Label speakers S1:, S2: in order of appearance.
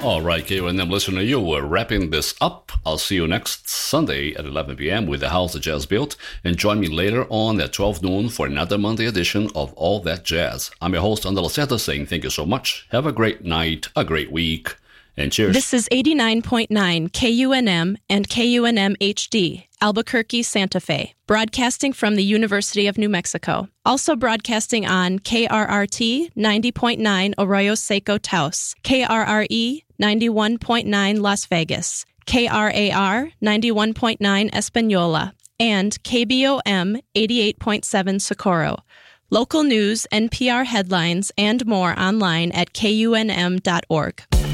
S1: All right, KUNM listener, you were wrapping this up. I'll see you next Sunday at 11 p.m. with the House of Jazz Built. And join me later on at 12 noon for another Monday edition of All That Jazz. I'm your host, Andala Santa, saying thank you so much. Have a great night, a great week, and cheers.
S2: This is 89.9 KUNM and KUNM HD, Albuquerque, Santa Fe, broadcasting from the University of New Mexico. Also broadcasting on KRRT 90.9 Arroyo Seco Taos, KRRE 91.9 Las Vegas, KRAR 91.9 Espanola, and KBOM 88.7 Socorro. Local news, NPR headlines, and more online at KUNM.org.